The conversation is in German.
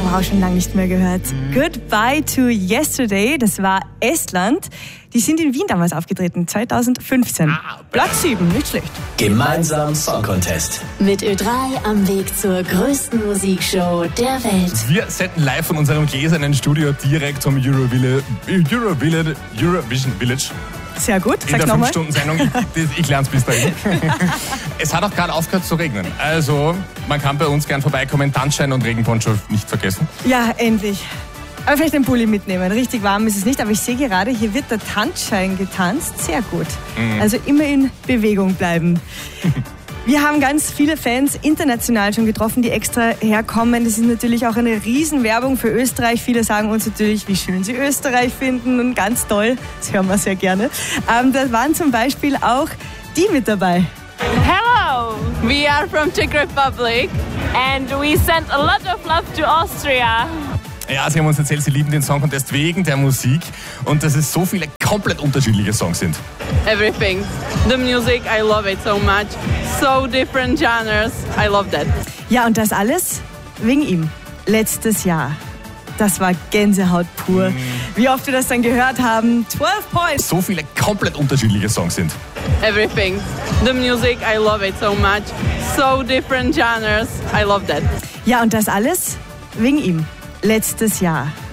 Wow, schon lange nicht mehr gehört. Goodbye to Yesterday, das war Estland. Die sind in Wien damals aufgetreten, 2015. Platz 7, nicht schlecht. Gemeinsam Song Contest. Mit Ö3 am Weg zur größten Musikshow der Welt. Wir senden live von unserem gläsernen Studio direkt zum Eurovision Village. Sehr gut, In sag's der nochmal. 5-Stunden-Sendung. Ich lerne es bis dahin. Es hat auch gerade aufgehört zu regnen. Also, man kann bei uns gern vorbeikommen. Tanzschein und Regenponcho nicht vergessen. Ja, endlich. Aber vielleicht einen Pulli mitnehmen. Richtig warm ist es nicht, aber ich sehe gerade, hier wird der Tanzschein getanzt. Sehr gut. Also immer in Bewegung bleiben. Wir haben ganz viele Fans international schon getroffen, die extra herkommen. Das ist natürlich auch eine Riesenwerbung für Österreich. Viele sagen uns natürlich, wie schön sie Österreich finden und ganz toll. Das hören wir sehr gerne. Da waren zum Beispiel auch die mit dabei. Hello, we are from Czech Republic and we send a lot of love to Austria. Ja, sie haben uns erzählt, sie lieben den Song Contest wegen der Musik und dass es so viele komplett unterschiedliche Songs sind. Everything. The music, I love it so much. So different genres, I love that. Ja, und das alles wegen ihm. Letztes Jahr. Das war Gänsehaut pur. Wie oft wir das dann gehört haben. 12 Points. So viele komplett unterschiedliche Songs sind. Everything. The music, I love it so much. So different genres, I love that. Ja, und das alles wegen ihm. Letztes Jahr.